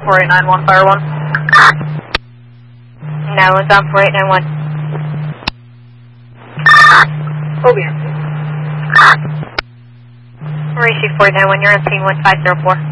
4891, Fire 1. No, one's on 4891. Over here. Mauricio 4891, you're on scene 1504.